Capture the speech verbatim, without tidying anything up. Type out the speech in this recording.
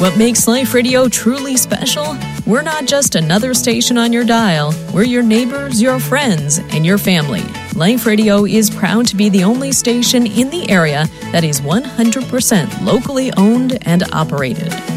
What makes Life Radio truly special? We're not just another station on your dial. We're your neighbors, your friends, and your family. Life Radio is proud to be the only station in the area that is one hundred percent locally owned and operated.